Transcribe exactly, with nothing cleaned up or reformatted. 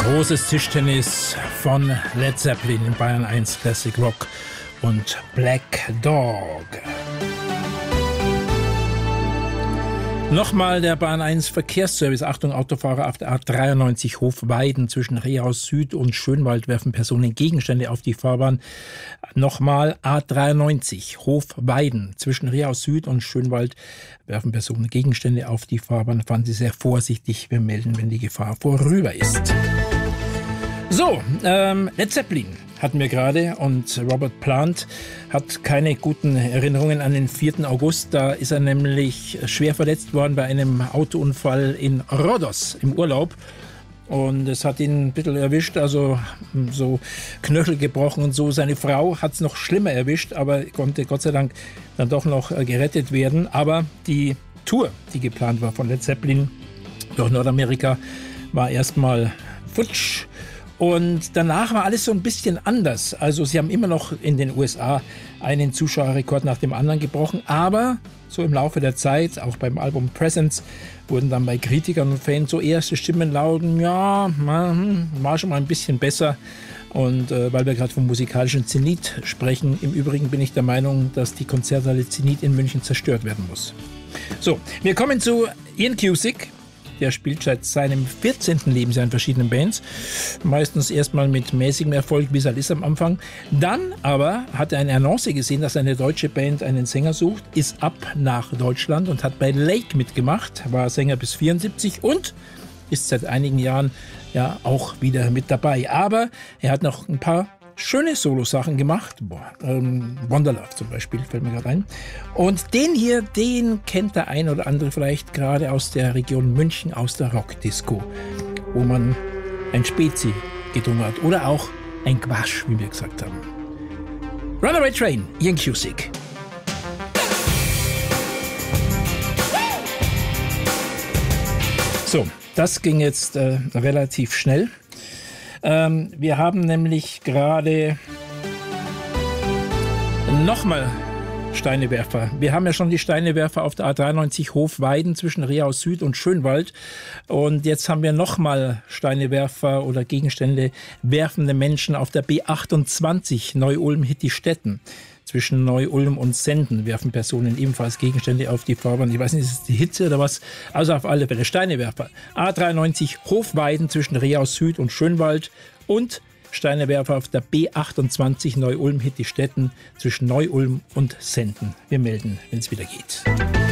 Großes Tischtennis von Led Zeppelin in Bayern eins Classic Rock und Black Dog. Nochmal der Bahn eins Verkehrsservice. Achtung, Autofahrer auf der A dreiundneunzig Hofweiden zwischen Rehaus Süd und Schönwald werfen Personen Gegenstände auf die Fahrbahn. Nochmal A dreiundneunzig Hofweiden zwischen Rehaus Süd und Schönwald werfen Personen Gegenstände auf die Fahrbahn. Fahren Sie sehr vorsichtig. Wir melden, wenn die Gefahr vorüber ist. So, ähm, Led Zeppelin hatten wir gerade und Robert Plant hat keine guten Erinnerungen an den vierten August. Da ist er nämlich schwer verletzt worden bei einem Autounfall in Rhodos im Urlaub. Und es hat ihn ein bisschen erwischt, also so Knöchel gebrochen und so. Seine Frau hat es noch schlimmer erwischt, aber konnte Gott sei Dank dann doch noch gerettet werden. Aber die Tour, die geplant war von Led Zeppelin durch Nordamerika, war erstmal futsch. Und danach war alles so ein bisschen anders. Also sie haben immer noch in den U S A einen Zuschauerrekord nach dem anderen gebrochen. Aber so im Laufe der Zeit, auch beim Album Presence, wurden dann bei Kritikern und Fans so erste Stimmen lauten, ja, war schon mal ein bisschen besser. Und äh, weil wir gerade vom musikalischen Zenit sprechen, im Übrigen bin ich der Meinung, dass die Konzerthalle Zenit in München zerstört werden muss. So, wir kommen zu Ian Cusick. Der spielt seit seinem vierzehnten Lebensjahr in verschiedenen Bands. Meistens erstmal mit mäßigem Erfolg, wie es halt ist am Anfang. Dann aber hat er eine Annonce gesehen, dass eine deutsche Band einen Sänger sucht, ist ab nach Deutschland und hat bei Lake mitgemacht, war Sänger bis vierundsiebzig und ist seit einigen Jahren ja auch wieder mit dabei. Aber er hat noch ein paar schöne Solo-Sachen gemacht. Boah, ähm, Wonderlove zum Beispiel, fällt mir gerade ein. Und den hier, den kennt der ein oder andere vielleicht gerade aus der Region München, aus der Rockdisco, wo man ein Spezi getrunken hat. Oder auch ein Quasch, wie wir gesagt haben. Runaway Train, Ian Cusick. So, das ging jetzt äh, relativ schnell. Ähm, wir haben nämlich gerade nochmal Steinewerfer. Wir haben ja schon die Steinewerfer auf der A dreiundneunzig Hofweiden zwischen Rehaus Süd und Schönwald. Und jetzt haben wir nochmal Steinewerfer oder Gegenstände werfende Menschen auf der B achtundzwanzig Neu-Ulm-Hittistetten. Zwischen Neu-Ulm und Senden werfen Personen ebenfalls Gegenstände auf die Fahrbahn. Ich weiß nicht, ist es die Hitze oder was? Also auf alle Fälle Steinewerfer. A dreiundneunzig Hofweiden zwischen Rehaus Süd und Schönwald und Steinewerfer auf der B achtundzwanzig Neu-Ulm-Hittistetten zwischen Neu-Ulm und Senden. Wir melden, wenn es wieder geht.